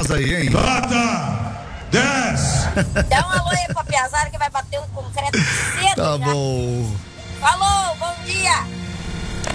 nós aí, hein? Nota 10. Dá um alô aí pra Piazada que vai bater um concreto cedo. Tá já. bom. Falou, bom dia.